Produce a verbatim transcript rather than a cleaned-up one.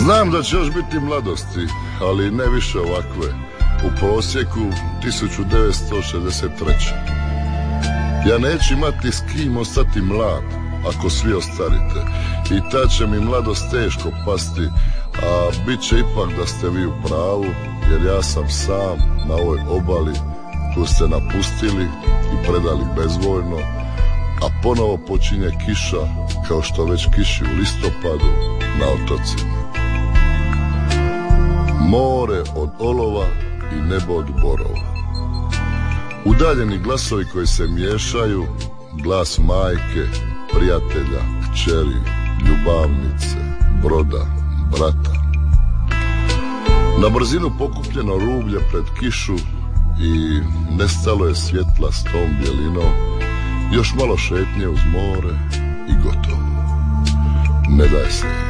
Znam da će još biti mladosti, ali ne više ovakve. U prosjeku tisuću devetsto šezdeset treće. Ja neću imati s kim ostati mlad ako svi ostarite, i tad će mi mladost teško pasti, a bit će ipak da ste vi u pravu, jer ja sam sam na ovoj obali koju ste napustili i predali bezvoljno, a ponovo počinje kiša kao što već kiši u listopadu na otocima. More od olova i nebo od borova. Udaljeni glasovi koji se miješaju, glas majke, prijatelja, kćeri, ljubavnice, broda, brata. Na brzinu pokupljeno rublje pred kišu i nestalo je svjetla s tom bjelinom. Još malo šetnje uz more i gotovo. Ne daj se.